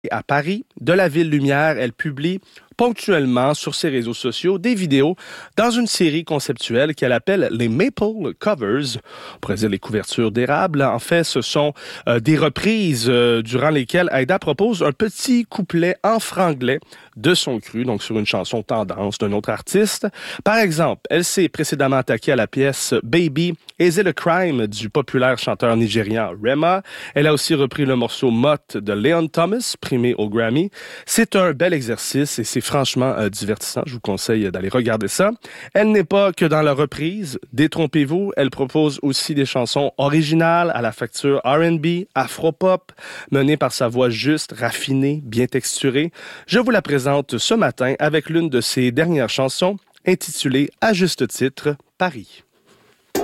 à Paris. De la Ville Lumière, elle publie ponctuellement sur ses réseaux sociaux des vidéos dans une série conceptuelle qu'elle appelle les Maple Covers, on pourrait dire les couvertures d'érable. En fait, ce sont des reprises durant lesquelles Aida propose un petit couplet en franglais de son cru, donc sur une chanson tendance d'un autre artiste. Par exemple, elle s'est précédemment attaquée à la pièce Baby Is It a Crime du populaire chanteur nigérian Rema. Elle a aussi repris le morceau Mott de Leon Thomas, primé au Grammy. C'est un bel exercice et c'est franchement divertissant. Je vous conseille d'aller regarder ça. Elle n'est pas que dans la reprise. Détrompez-vous, elle propose aussi des chansons originales à la facture R&B, afro-pop, menées par sa voix juste, raffinée, bien texturée. Je vous la présente ce matin avec l'une de ses dernières chansons intitulée à juste titre Paris.